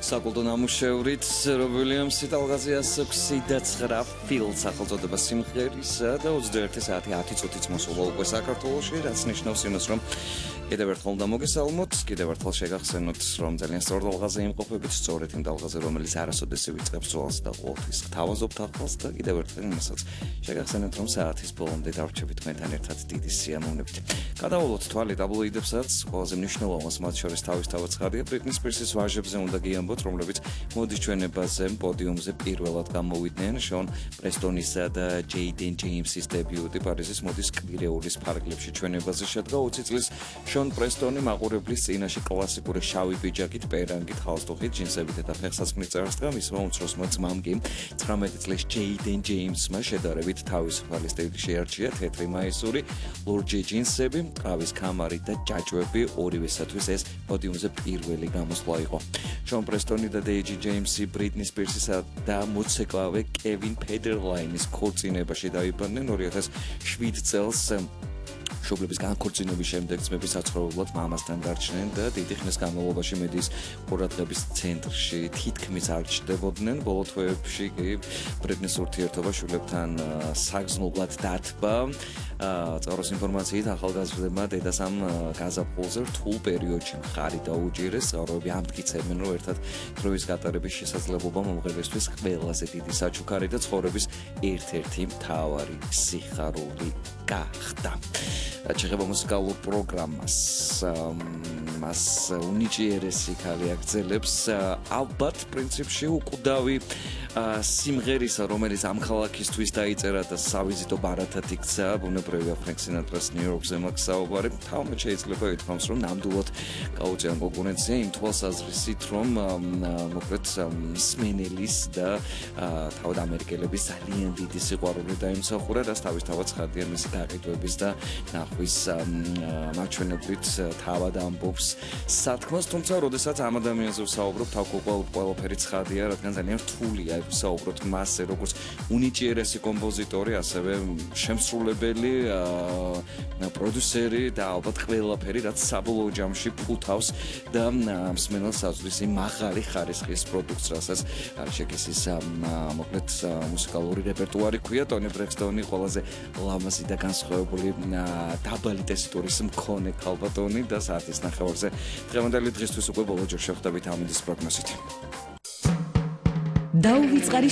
საკულტო ნამუშევრით რობი უილიამსი ტალღაზე 609 ფილმს სახელწოდება სიმღერისა და 21 საათი 10 წუთიც მოსულა უკვე საქართველოში, რაც ნიშნავს იმას, რომ კიდევ ერთხელ უნდა მოგესალმოთ, კიდევ ერთხელ შეგახსენოთ, რომ ძალიან სწორ ტალღაზე იმყოფებით, სწორედ იმ ტალღაზე, რომელიც არასოდეს ვიწყებს როლს და ყოველთვის გთავაზობთ ახალს და კიდევ ერთხელ იმასაც შეგახსენოთ, რომ საათის ბოლომდე დავრჩებით თქვენთან ერთად დიდი სიამოვნებით. გადავავლოთ თვალი ტაბლოიდებსაც, ყველაზე მნიშვნელოვანს მათ შორის თავისთავად ცხადია ბრიტნი სპირსის ვაჟებზე უნდა გიამბოთ, რომლებიც მოდის ჩვენებაზე პოდიუმზე პირველად გამოვიდნენ, შონ პრესტონისა და ჯეიდენ ჯეიმსის დებიუტი პარიზის მოდის კვირეულის ფარგლებში ჩვენებაზე შედგა 20 წლის შონ პრესტონი მაყურებლის წინაშე კლასიკური შავი პიჯაკით, პერანგით, ხალხტუხით, ჯინსებით და ფეხსაცმლის წარსდგა მისმა უმცროსმა ძმამ კი 19 წლის ჯეიდენ ჯეიმსმა შედარებით თავისუფალი სტილი შეარჩია, თეთრი მაისური, ლურჯი ჯინსები, ყავის კამარი და ჯაჭვები ორივესათვის ეს პოდიუმზე პირველი გამოსვლა იყო. შონ პრესტონი და დეიჯი ჯეიმსი ბრიტნი სპირსისა და მოცეკვავე კევინ ფედერლაინის ქორწინებაში დაიბადნენ 2007 წელს. მშობლების განქორწინების შემდეგ ძმები საცხოვრებლად მამასთან დარჩნენ და დიდი ხნის განმავლობაში მედიის ყურადღების ცენტრში თითქმის არ ჩნდებოდნენ. ბოლო თვეებში კი ბრიტნის ურთიერთობა შვილებთან საგრძნობლად დათბა. წყაროს ინფორმაციით ახალგაზრდებმა დედასამ გაზაფხულზე რთულ პერიოდში მხარი დაუჭირეს. წყაროები ამტკიცებენ, რომ ერთად დროის გატარების შესაძლებლობა მომღერლისთვის ყველაზე დიდი საჩუქარი და ცხოვრების ერთ-ერთი მთავარი სიხარული გახდა. ჩეხება მუსიკალურ პროგრამას მას უნიჭიერესი ქალი აგრძელებს ალბათ პრინციპში უკვდავი სიმღერისა, რომელიც ამ ქალაქისთვის დაიწერა და სავიზიტო ბარათად იქცა, ბუნებრივია ფრენკ სინატრას ნიუ-იორკზე მაქვს საუბარი. თავმე შეიძლება ითქვას, რომ ნამდვილად გაუწია კონკურენცია იმ თვალსაზრისით, რომ მოკლედ მსმენელის და თავად ამერიკელების ძალიან დიდი სიყვარული დაიმსახურა, რაც თავისთავად ცხადია მისი გაყიდვების და ნახვის მაჩვენებლით თავად ამბობს სათქმას, თუმცა როდესაც ამ ადამიანზე ვსაუბრობ, ყველაფერი ცხადია, რადგან ძალიან რთულია ვსაუბროთ მასზე, როგორც უნიჭიერესი კომპოზიტორი, ასევე შემსრულებელი, პროდიუსერი და ალბათ ყველაფერი, რაც საბოლოო ჯამში ფუთავს და მსმენელს აძლევს იმ მაღალი ხარისხის პროდუქტს, რასაც შეკისის მოკლედ მუსიკალური რეპერტუარი ქვია. ტონი ბრექსტონი ყველაზე ლამაზი და განსხვავებული დაბალი ტესიტურის მქონე ქალბატონი და საათის ნახევარზე დღევანდელი დღისთვის უკვე ბოლო ჯერ შევხვდებით ამინდის პროგნოზით. დაუვიწყარი